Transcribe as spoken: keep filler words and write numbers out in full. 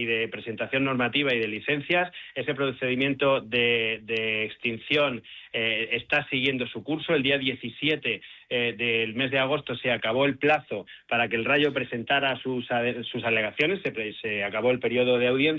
de presentación normativa y de licencias. Ese procedimiento de, de extinción eh, está siguiendo su curso. El día diecisiete eh, del mes de agosto se acabó el plazo para que el Rayo presentara sus, sus alegaciones, se, se acabó el periodo de audiencia.